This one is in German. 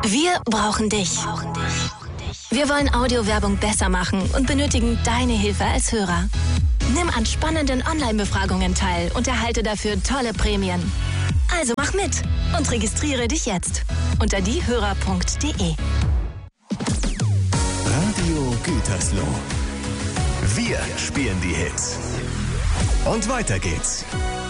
Wir brauchen dich. Wir wollen Audiowerbung besser machen und benötigen deine Hilfe als Hörer. Nimm an spannenden Online-Befragungen teil und erhalte dafür tolle Prämien. Also mach mit und registriere dich jetzt unter diehörer.de. Radio Gütersloh. Wir spielen die Hits. Und weiter geht's.